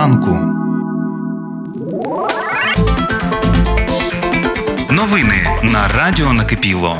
ранку. Новини на Радіо Накипіло.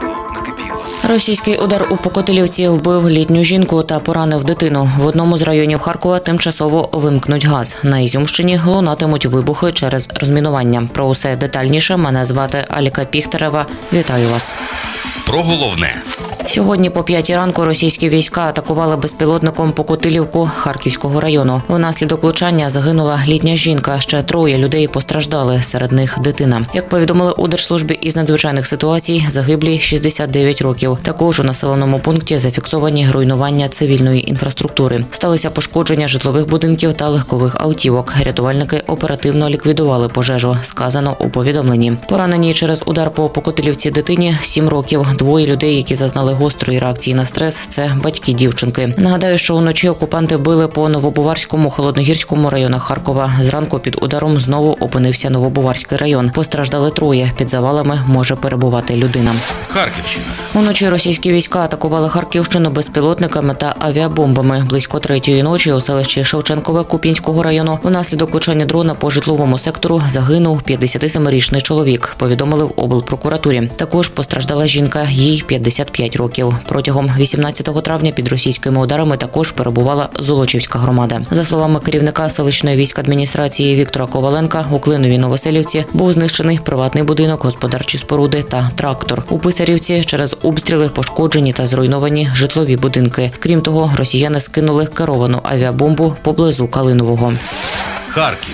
Російський удар у Покотилівці вбив літню жінку та поранив дитину. В одному з районів Харкова тимчасово вимкнуть газ. На Ізюмщині лунатимуть вибухи через розмінування. Про усе детальніше мене звати Аліка Піхтерева. Вітаю вас. Про головне. Сьогодні по 5 ранку російські війська атакували безпілотником Покотилівку Харківського району. Внаслідок влучання загинула літня жінка, ще 3 людей постраждали, серед них дитина. Як повідомили у Держслужбі із надзвичайних ситуацій, загиблі 69 років. Також у населеному пункті зафіксовані руйнування цивільної інфраструктури. Сталися пошкодження житлових будинків та легкових автівок. Рятувальники оперативно ліквідували пожежу, сказано у повідомленні. Поранені через удар по Покотилівці дитині 7 років. 2 людей, які зазнали гострої реакції на стрес – це батьки дівчинки. Нагадаю, що уночі окупанти били по Новобуварському, Холодногірському районах Харкова. Зранку під ударом знову опинився Новобуварський район. Постраждали 3. Під завалами може перебувати людина. Харківщина. Уночі російські війська атакували Харківщину безпілотниками та авіабомбами. Близько 3-ї ночі у селищі Шевченкове Куп'янського району внаслідок влучання дрона по житловому сектору загинув 57-річний чоловік, повідомили в облпрокуратурі. Також постраждала жінка, їй 55 років. Протягом 18 травня під російськими ударами також перебувала Золочівська громада. За словами керівника селищної військадміністрації Віктора Коваленка, у Клиновій Новоселівці був знищений приватний будинок, господарчі споруди та трактор. У Писарівці через обстріли пошкоджені та зруйновані житлові будинки. Крім того, росіяни скинули керовану авіабомбу поблизу Калинового. Харків.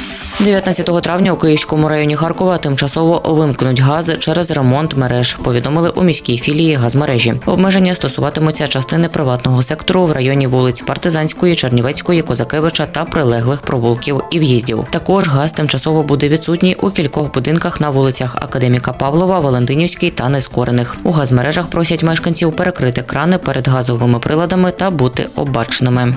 19 травня у Київському районі Харкова тимчасово вимкнуть газ через ремонт мереж, повідомили у міській філії газмережі. Обмеження стосуватимуться частини приватного сектору в районі вулиць Партизанської, Чернівецької, Козакевича та прилеглих провулків і в'їздів. Також газ тимчасово буде відсутній у кількох будинках на вулицях Академіка Павлова, Валентинівській та Нескорених. У газмережах просять мешканців перекрити крани перед газовими приладами та бути обачними.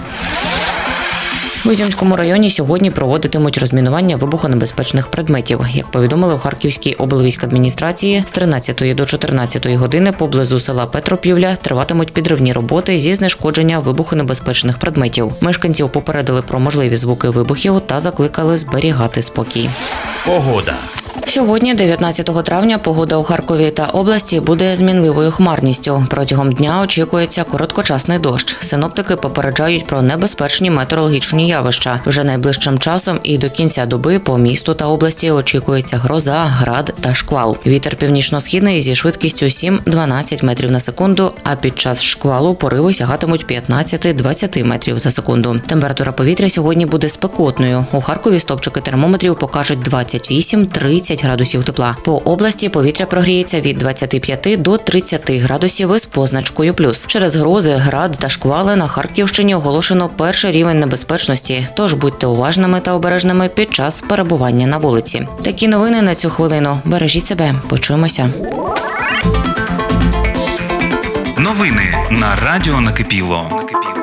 У Ізюмському районі сьогодні проводитимуть розмінування вибухонебезпечних предметів. Як повідомили у Харківській облвійськадміністрації, з 13 до 14 години поблизу села Петропівля триватимуть підривні роботи зі знешкодження вибухонебезпечних предметів. Мешканців попередили про можливі звуки вибухів та закликали зберігати спокій. Погода. Сьогодні, 19 травня, погода у Харкові та області буде змінливою хмарністю. Протягом дня очікується короткочасний дощ. Синоптики попереджають про небезпечні метеорологічні явища. Вже найближчим часом і до кінця доби по місту та області очікується гроза, град та шквал. Вітер північно-східний зі швидкістю 7-12 метрів на секунду, а під час шквалу пориви сягатимуть 15-20 метрів за секунду. Температура повітря сьогодні буде спекотною. У Харкові стовпчики термометрів покажуть 28-30 градусів тепла. По області повітря прогріється від 25 до 30 градусів із позначкою плюс. Через грози, град та шквали на Харківщині оголошено перший рівень небезпечності, тож будьте уважними та обережними під час перебування на вулиці. Такі новини на цю хвилину. Бережіть себе. Почуємося. Новини на Радіо Накипіло.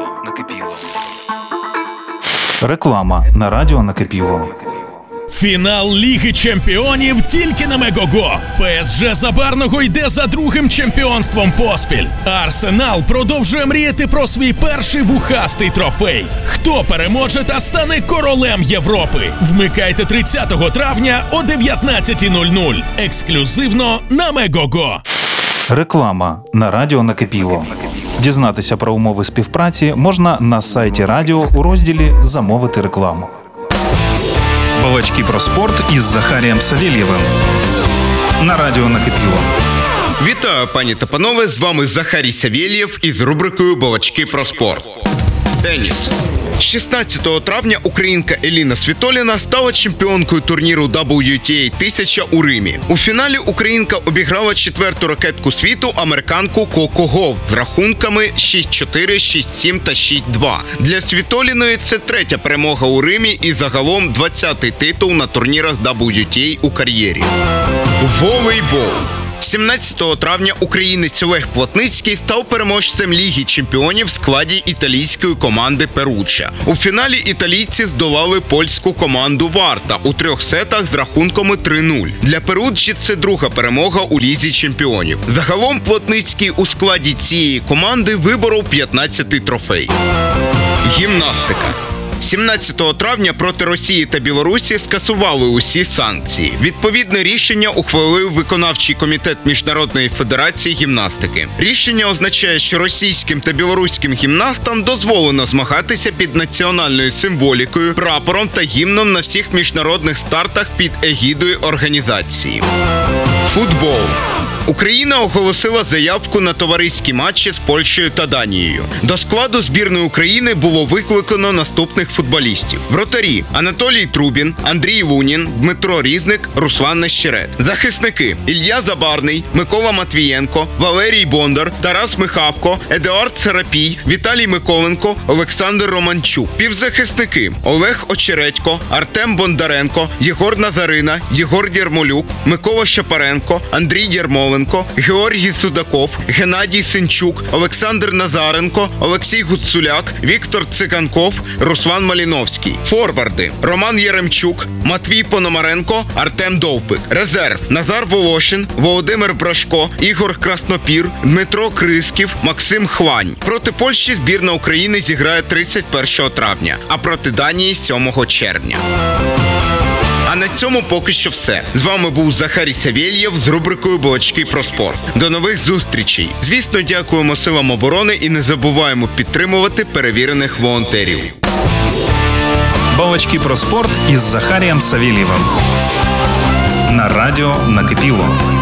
Реклама на Радіо Накипіло. Фінал Ліги Чемпіонів тільки на Мегого. ПСЖ Забарного йде за другим чемпіонством поспіль. Арсенал продовжує мріяти про свій перший вухастий трофей. Хто переможе та стане королем Європи? Вмикайте 30 травня о 19:00. Ексклюзивно на Мегого. Реклама на Радіо Накипіло. Дізнатися про умови співпраці можна на сайті радіо у розділі «Замовити рекламу». Балачки про спорт із Захарієм Савєлєвим на Радіо Накипіло. Вітаю, пані та панове, з вами Захарій Савєлєв із рубрикою «Балачки про спорт». Теніс. 16 травня українка Еліна Світоліна стала чемпіонкою турніру WTA 1000 у Римі. У фіналі українка обіграла 4-ту ракетку світу американку Коко Гауф з рахунками 6-4, 6-7 та 6-2. Для Світоліної це 3-я перемога у Римі і загалом 20-й титул на турнірах WTA у кар'єрі. Волейбол. 17 травня українець Олег Плотницький став переможцем Ліги Чемпіонів в складі італійської команди Перучча. У фіналі італійці здолали польську команду Варта у 3 сетах з рахунками 3-0. Для Перуджі це друга перемога у Лізі Чемпіонів. Загалом Плотницький у складі цієї команди виборов 15-й трофей. Гімнастика. 17 травня проти Росії та Білорусі скасували усі санкції. Відповідне рішення ухвалив виконавчий комітет Міжнародної федерації гімнастики. Рішення означає, що російським та білоруським гімнастам дозволено змагатися під національною символікою, прапором та гімном на всіх міжнародних стартах під егідою організації. Футбол. Україна оголосила заявку на товариські матчі з Польщею та Данією. До складу збірної України було викликано наступних футболістів. Вратарі – Анатолій Трубін, Андрій Лунін, Дмитро Різник, Руслан Нещерет. Захисники – Ілля Забарний, Микола Матвієнко, Валерій Бондар, Тарас Михавко, Едуард Сарапій, Віталій Миколенко, Олександр Романчук. Півзахисники – Олег Очередько, Артем Бондаренко, Єгор Назарина, Єгор Дєрмолюк, Микола Шапаренко, Андрій Дєрмоленко, Георгій Судаков, Геннадій Синчук, Олександр Назаренко, Олексій Гуцуляк, Віктор Циганков, Руслан Маліновський. Форварди – Роман Яремчук, Матвій Пономаренко, Артем Довбик. Резерв – Назар Волошин, Володимир Брашко, Ігор Краснопір, Дмитро Крисків, Максим Хвань. Проти Польщі збірна України зіграє 31 травня, а проти Данії – 7 червня. А на цьому поки що все. З вами був Захарій Савєлєв з рубрикою «Балачки про спорт». До нових зустрічей. Звісно, дякуємо силам оборони і не забуваємо підтримувати перевірених волонтерів. Балачки про спорт із Захарієм Савєлєвим. На радіо «Накипіло».